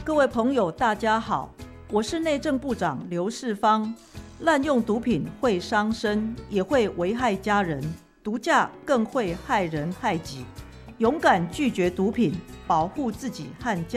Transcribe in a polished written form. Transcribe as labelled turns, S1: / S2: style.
S1: 各位朋友，大家好，我是内政部长刘世芳。滥用毒品会伤身，也会危害家人，毒驾更会害人害己。勇敢拒绝毒品，保护自己和家人。